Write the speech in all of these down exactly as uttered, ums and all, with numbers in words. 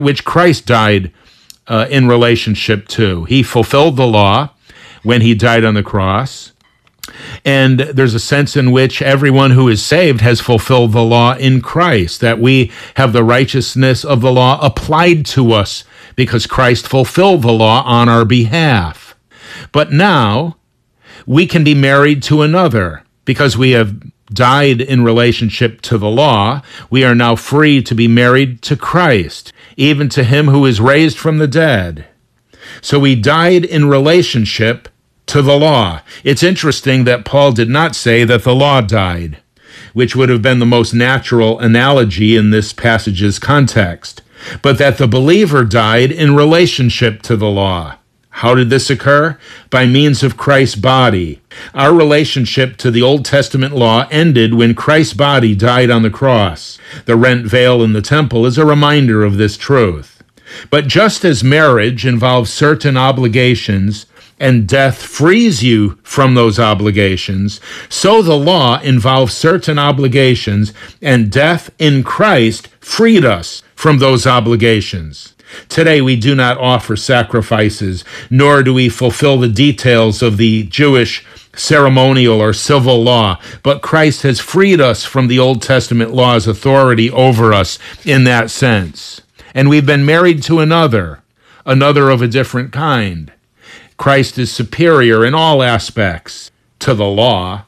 which Christ died uh, in relationship to. He fulfilled the law when he died on the cross. And there's a sense in which everyone who is saved has fulfilled the law in Christ, that we have the righteousness of the law applied to us because Christ fulfilled the law on our behalf. But now we can be married to another because we have died in relationship to the law. We are now free to be married to Christ, even to him who is raised from the dead. So we died in relationship to the law. It's interesting that Paul did not say that the law died, which would have been the most natural analogy in this passage's context, but that the believer died in relationship to the law. How did this occur? By means of Christ's body. Our relationship to the Old Testament law ended when Christ's body died on the cross. The rent veil in the temple is a reminder of this truth. But just as marriage involves certain obligations and death frees you from those obligations, so the law involves certain obligations, and death in Christ freed us from those obligations. Today we do not offer sacrifices, nor do we fulfill the details of the Jewish ceremonial or civil law, but Christ has freed us from the Old Testament law's authority over us in that sense. And we've been married to another, another of a different kind. Christ is superior in all aspects to the law.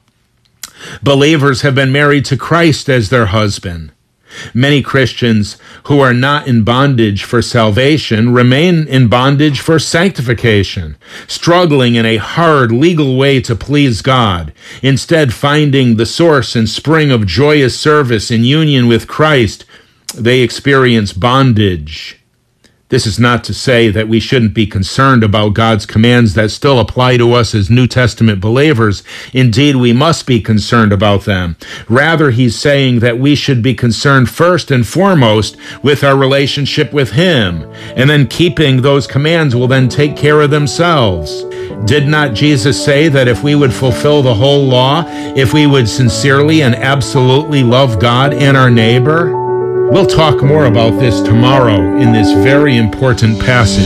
Believers have been married to Christ as their husband. Many Christians who are not in bondage for salvation remain in bondage for sanctification, struggling in a hard legal way to please God, instead finding the source and spring of joyous service in union with Christ. They experience bondage. This is not to say that we shouldn't be concerned about God's commands that still apply to us as New Testament believers. Indeed, we must be concerned about them. Rather, he's saying that we should be concerned first and foremost with our relationship with him, and then keeping those commands will then take care of themselves. Did not Jesus say that if we would fulfill the whole law, if we would sincerely and absolutely love God and our neighbor? We'll talk more about this tomorrow in this very important passage.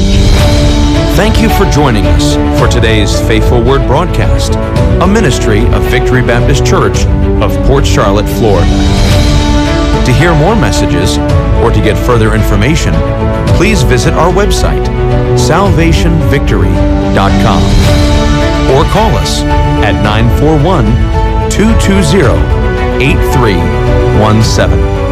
Thank you for joining us for today's Faithful Word broadcast, a ministry of Victory Baptist Church of Port Charlotte, Florida. To hear more messages or to get further information, please visit our website, salvation victory dot com, or call us at nine four one, two two zero, eight three one seven.